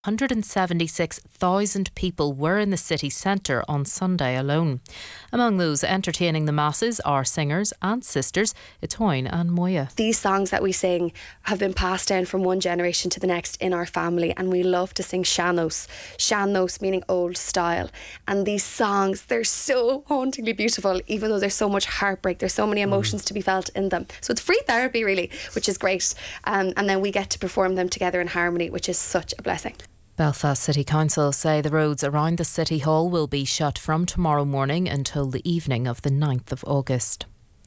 176,000 people were in the city centre on Sunday alone. Among those entertaining the masses are singers and sisters Itoin and Moya. These songs that we sing have been passed down from one generation to the next in our family, and we love to sing sean-nós. Sean-nós meaning old style. And these songs, they're so hauntingly beautiful, even though there's so much heartbreak, there's so many emotions to be felt in them. So it's free therapy really, which is great. And then we get to perform them together in harmony, which is such a blessing. Belfast City Council say the roads around the City Hall will be shut from tomorrow morning until the evening of the 9th of August.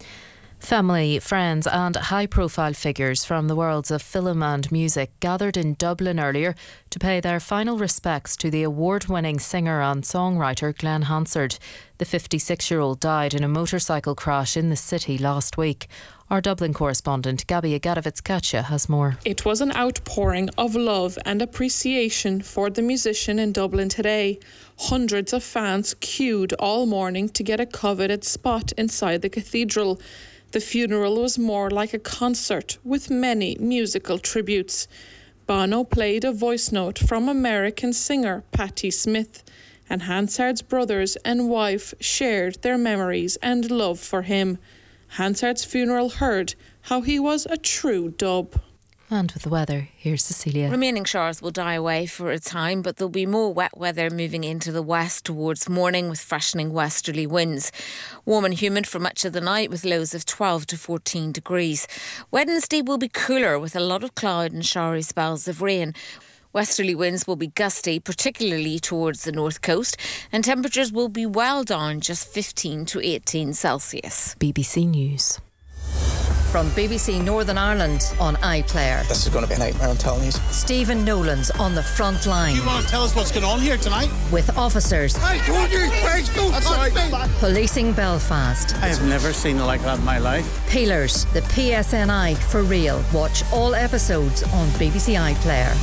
Family, friends and high-profile figures from the worlds of film and music gathered in Dublin earlier to pay their final respects to the award-winning singer and songwriter Glenn Hansard. The 56-year-old died in a motorcycle crash in the city last week. Our Dublin correspondent Gabi Agatovitz-Katcha has more. It was an outpouring of love and appreciation for the musician in Dublin today. Hundreds of fans queued all morning to get a coveted spot inside the cathedral. The funeral was more like a concert with many musical tributes. Bono played a voice note from American singer Patti Smith, and Hansard's brothers and wife shared their memories and love for him. Hansard's funeral heard how he was a true dub. And with the weather, here's Cecilia. Remaining showers will die away for a time, but there'll be more wet weather moving into the west towards morning with freshening westerly winds. Warm and humid for much of the night with lows of 12 to 14 degrees. Wednesday will be cooler with a lot of cloud and showery spells of rain. Westerly winds will be gusty, particularly towards the north coast, and temperatures will be well down, just 15 to 18 Celsius. BBC News. From BBC Northern Ireland on iPlayer. This is going to be a nightmare, I'm telling you. Stephen Nolan's on the front line. You want to tell us what's going on here tonight? With officers. I told you, Craig, don't touch me. Policing Belfast. I have never seen it like that in my life. Peelers, the PSNI for real. Watch all episodes on BBC iPlayer.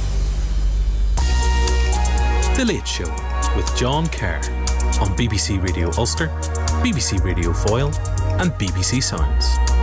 The Late Show with John Kerr on BBC Radio Ulster, BBC Radio Foyle and BBC Sounds.